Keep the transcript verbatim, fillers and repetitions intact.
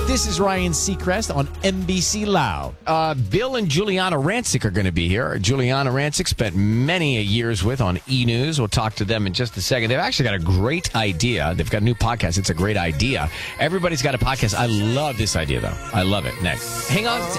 This is Ryan Seacrest on N B C Loud. Uh, Bill and Juliana Rancic are going to be here. Juliana Rancic spent many a years with on E! News. We'll talk to them in just a second. They've actually got a great idea. They've got a new podcast. It's a great idea. Everybody's got a podcast. I love this idea, though. I love it. Next. Hang on.